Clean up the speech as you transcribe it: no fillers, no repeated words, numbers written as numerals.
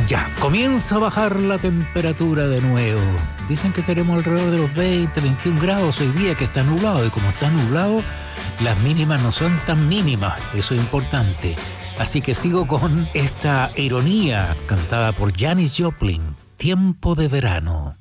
Ya, comienza a bajar la temperatura de nuevo. Dicen que tenemos alrededor de los 20, 21 grados hoy día, que está nublado. Y como está nublado, las mínimas no son tan mínimas. Eso es importante. Así que sigo con esta ironía cantada por Janis Joplin. Tiempo de verano.